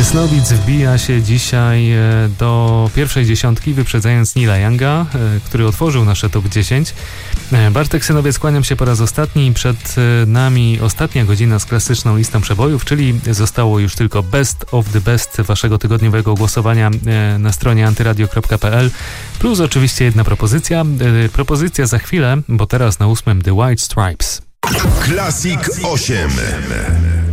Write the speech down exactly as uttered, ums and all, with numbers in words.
Jasnowic wbija się dzisiaj do pierwszej dziesiątki, wyprzedzając Neila Younga, który otworzył nasze top dziesięć. Bartek Synowiec, kłaniam się po raz ostatni. Przed nami ostatnia godzina z klasyczną listą przebojów, czyli zostało już tylko best of the best waszego tygodniowego głosowania na stronie antyradio kropka p l. Plus oczywiście jedna propozycja. Propozycja za chwilę, bo teraz na ósmym The White Stripes. Classic osiem.